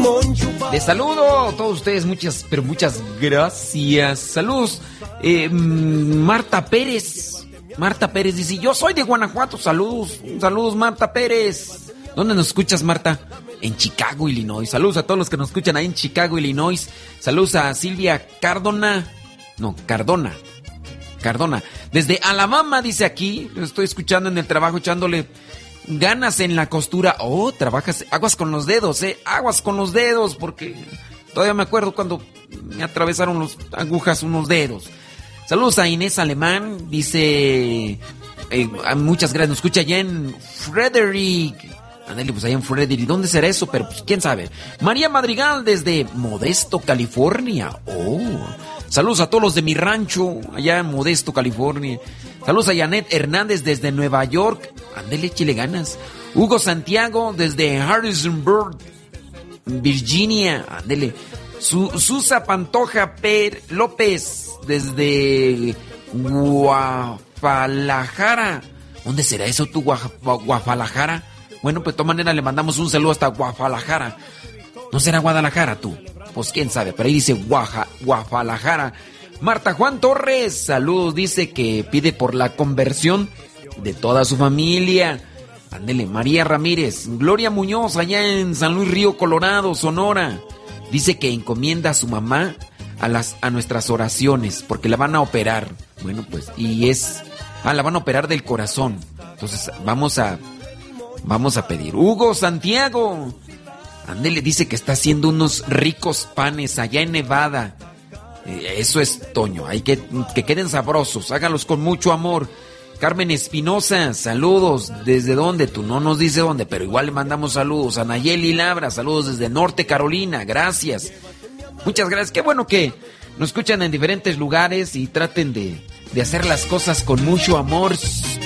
Les saludo a todos ustedes, pero muchas gracias. Saludos, Marta Pérez. Marta Pérez dice, yo soy de Guanajuato, saludos Marta Pérez. ¿Dónde nos escuchas, Marta? En Chicago, Illinois. Saludos a todos los que nos escuchan ahí en Chicago, Illinois. Saludos a Silvia Cardona. Desde Alabama, dice aquí. Lo estoy escuchando en el trabajo, echándole ganas en la costura. Oh, trabajas, aguas con los dedos, aguas con los dedos, porque todavía me acuerdo cuando me atravesaron las agujas unos dedos. Saludos a Inés Alemán, dice, muchas gracias, nos escucha allá en Frederick. Ándale, pues allá en Frederick, ¿dónde será eso? Pero pues quién sabe. María Madrigal desde Modesto, California. Oh, saludos a todos los de mi rancho, allá en Modesto, California. Saludos a Janet Hernández desde Nueva York. Ándale, échale ganas. Hugo Santiago desde Harrisonburg, Virginia. Ándale. Susa Pantoja López desde Guadalajara. ¿Dónde será eso tú, Guadalajara? Bueno, pues de todas maneras le mandamos un saludo hasta Guadalajara. ¿No será Guadalajara tú? Pues quién sabe, pero ahí dice Guadalajara. Marta Juan Torres, saludos, dice que pide por la conversión de toda su familia. Ándele, María Ramírez. Gloria Muñoz, allá en San Luis Río Colorado, Sonora. Dice que encomienda a su mamá a nuestras oraciones, porque la van a operar. Bueno, pues, la van a operar del corazón. Entonces, vamos a pedir. Hugo Santiago, ándele, dice que está haciendo unos ricos panes allá en Nevada. Eso es, Toño, hay que queden sabrosos, háganlos con mucho amor. Carmen Espinosa, saludos. ¿Desde dónde? Tú no nos dice dónde, pero igual le mandamos saludos. A Nayeli Labra, saludos desde Norte Carolina, gracias. Muchas gracias, qué bueno que nos escuchan en diferentes lugares y traten de hacer las cosas con mucho amor.